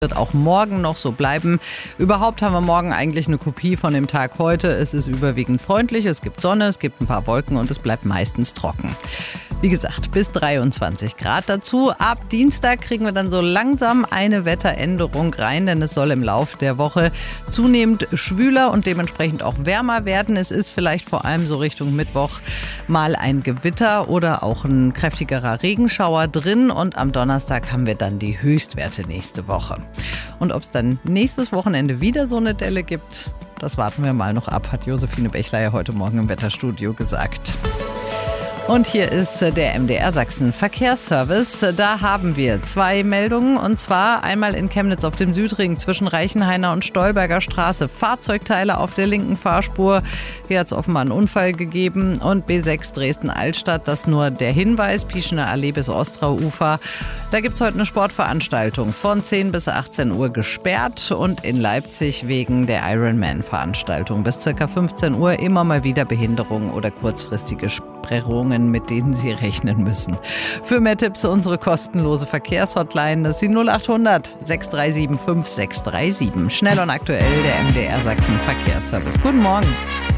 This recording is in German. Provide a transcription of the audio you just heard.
Wird auch morgen noch so bleiben. Überhaupt haben wir morgen eigentlich eine Kopie von dem Tag heute. Es ist überwiegend freundlich, es gibt Sonne, es gibt ein paar Wolken und es bleibt meistens trocken. Wie gesagt, bis 23 Grad dazu. Ab Dienstag kriegen wir dann so langsam eine Wetteränderung rein, denn es soll im Laufe der Woche zunehmend schwüler und dementsprechend auch wärmer werden. Es ist vielleicht vor allem so Richtung Mittwoch mal ein Gewitter oder auch ein kräftigerer Regenschauer drin und am Donnerstag haben wir dann die Höchstwerte nächste Woche. Und ob es dann nächstes Wochenende wieder so eine Delle gibt, das warten wir mal noch ab, hat Josephine Bechler ja heute Morgen im Wetterstudio gesagt. Und hier ist der MDR Sachsen Verkehrsservice. Da haben wir 2 Meldungen und zwar einmal in Chemnitz auf dem Südring zwischen Reichenhainer und Stolberger Straße. Fahrzeugteile auf der linken Fahrspur. Hier hat es offenbar einen Unfall gegeben. Und B6 Dresden-Altstadt, das nur der Hinweis. Pieschener Allee bis Ostrauufer. Da gibt es heute eine Sportveranstaltung von 10 bis 18 Uhr gesperrt und in Leipzig wegen der Ironman-Veranstaltung bis ca. 15 Uhr immer mal wieder Behinderungen oder kurzfristige Sperrungen, mit denen Sie rechnen müssen. Für mehr Tipps unsere kostenlose Verkehrshotline, das ist die 0800 6375 637. Schnell und aktuell der MDR Sachsen Verkehrsservice. Guten Morgen.